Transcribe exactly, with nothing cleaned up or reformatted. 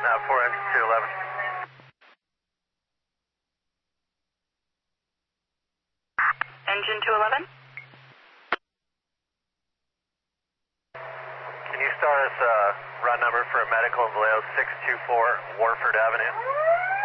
Uh, four engine two eleven. Engine two eleven. Can you start us uh, run number for a medical in Vallejo six two four Warford Avenue?